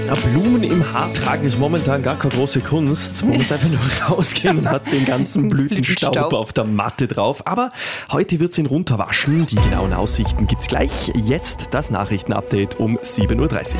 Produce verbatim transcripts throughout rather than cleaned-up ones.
Blumen im Haar tragen ist momentan gar keine große Kunst. Man muss einfach nur rausgehen und hat den ganzen Blütenstaub, Blütenstaub auf der Matte drauf. Aber heute wird es ihn runterwaschen. Die genauen Aussichten gibt's gleich. Jetzt das Nachrichtenupdate um sieben Uhr dreißig.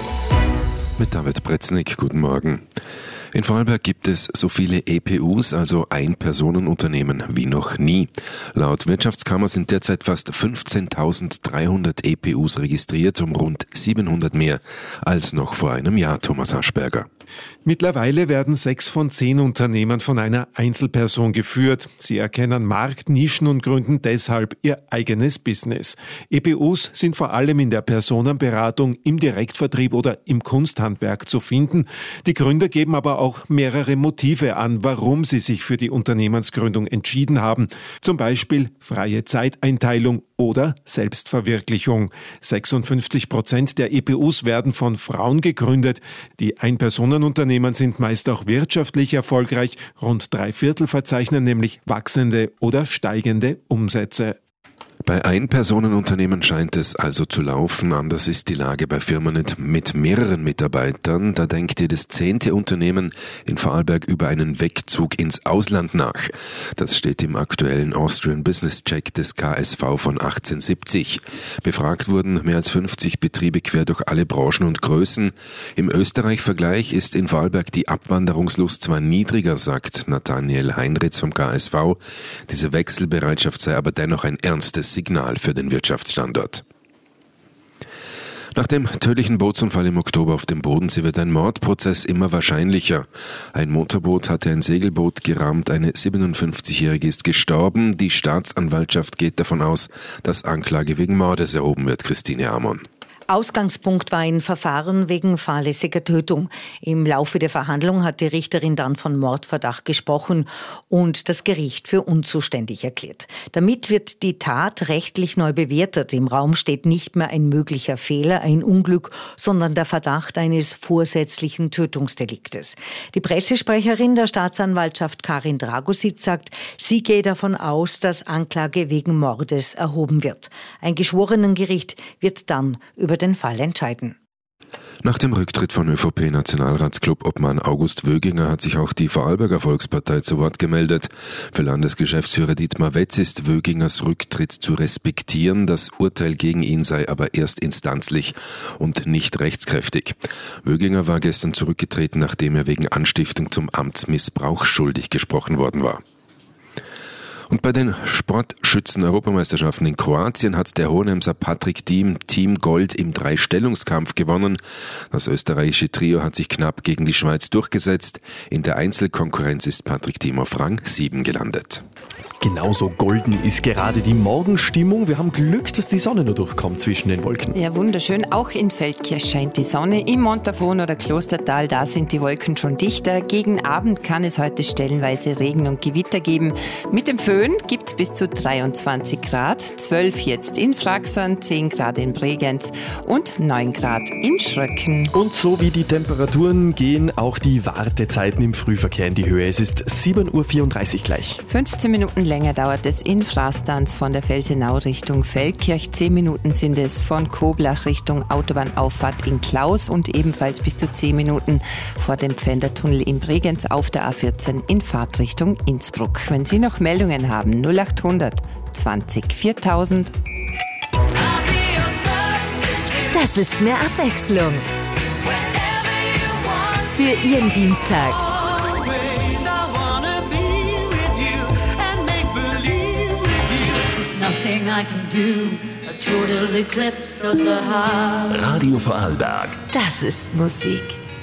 Mit David Bretznik, guten Morgen. In Vorarlberg gibt es so viele E P Us, also Ein-Personen-Unternehmen, wie noch nie. Laut Wirtschaftskammer sind derzeit fast fünfzehntausenddreihundert E P Us registriert, um rund siebenhundert mehr als noch vor einem Jahr, Thomas Haschberger. Mittlerweile werden sechs von zehn Unternehmen von einer Einzelperson geführt. Sie erkennen Marktnischen und gründen deshalb ihr eigenes Business. E P Us sind vor allem in der Personenberatung, im Direktvertrieb oder im Kunsthandwerk zu finden. Die Gründer geben aber auch mehrere Motive an, warum sie sich für die Unternehmensgründung entschieden haben. Zum Beispiel freie Zeiteinteilung oder Selbstverwirklichung. sechsundfünfzig Prozent der E P Us werden von Frauen gegründet. Die Ein-Personen-Unternehmen sind meist auch wirtschaftlich erfolgreich. Rund drei Viertel verzeichnen nämlich wachsende oder steigende Umsätze. Bei Ein-Personen-Unternehmen scheint es also zu laufen. Anders ist die Lage bei Firmen mit mehreren Mitarbeitern. Da denkt jedes zehnte Unternehmen in Vorarlberg über einen Wegzug ins Ausland nach. Das steht im aktuellen Austrian Business Check des K S V von achtzehnhundertsiebzig. Befragt wurden mehr als fünfzig Betriebe quer durch alle Branchen und Größen. Im Österreich-Vergleich ist in Vorarlberg die Abwanderungslust zwar niedriger, sagt Nathaniel Heinritz vom K S V. Diese Wechselbereitschaft sei aber dennoch ein ernstes Signal für den Wirtschaftsstandort. Nach dem tödlichen Bootsunfall im Oktober auf dem Bodensee wird ein Mordprozess immer wahrscheinlicher. Ein Motorboot hatte ein Segelboot gerammt, eine siebenundfünfzigjährige ist gestorben. Die Staatsanwaltschaft geht davon aus, dass Anklage wegen Mordes erhoben wird. Christine Amon. Ausgangspunkt war ein Verfahren wegen fahrlässiger Tötung. Im Laufe der Verhandlung hat die Richterin dann von Mordverdacht gesprochen und das Gericht für unzuständig erklärt. Damit wird die Tat rechtlich neu bewertet. Im Raum steht nicht mehr ein möglicher Fehler, ein Unglück, sondern der Verdacht eines vorsätzlichen Tötungsdeliktes. Die Pressesprecherin der Staatsanwaltschaft Karin Dragositz sagt, sie gehe davon aus, dass Anklage wegen Mordes erhoben wird. Ein Geschworenengericht wird dann über den Fall entscheiden. Nach dem Rücktritt von ÖVP-Nationalratsclub-Obmann August Wöginger hat sich auch die Vorarlberger Volkspartei zu Wort gemeldet. Für Landesgeschäftsführer Dietmar Wetz ist Wögingers Rücktritt zu respektieren. Das Urteil gegen ihn sei aber erstinstanzlich und nicht rechtskräftig. Wöginger war gestern zurückgetreten, nachdem er wegen Anstiftung zum Amtsmissbrauch schuldig gesprochen worden war. Und bei den Sportschützen-Europameisterschaften in Kroatien hat der Hohenemser Patrick Thiem Team Gold im Dreistellungskampf gewonnen. Das österreichische Trio hat sich knapp gegen die Schweiz durchgesetzt. In der Einzelkonkurrenz ist Patrick Thiem auf Rang sieben gelandet. Genauso golden ist gerade die Morgenstimmung. Wir haben Glück, dass die Sonne nur durchkommt zwischen den Wolken. Ja, wunderschön. Auch in Feldkirch scheint die Sonne. Im Montafon oder Klostertal, da sind die Wolken schon dichter. Gegen Abend kann es heute stellenweise Regen und Gewitter geben. Mit dem Föhn gibt es bis zu dreiundzwanzig Grad. zwölf jetzt in Fraxern, zehn Grad in Bregenz und neun Grad in Schröcken. Und so wie die Temperaturen gehen auch die Wartezeiten im Frühverkehr in die Höhe. Es ist sieben Uhr vierunddreißig gleich. fünfzehn Minuten länger dauert es in Frastanz von der Felsenau Richtung Feldkirch. zehn Minuten sind es von Koblach Richtung Autobahnauffahrt in Klaus und ebenfalls bis zu zehn Minuten vor dem Pfändertunnel in Bregenz auf der A vierzehn in Fahrtrichtung Innsbruck. Wenn Sie noch Meldungen haben, null achthundert zwanzig viertausend. Das ist mehr Abwechslung für Ihren Dienstag. Radio Vorarlberg. Das ist Musik.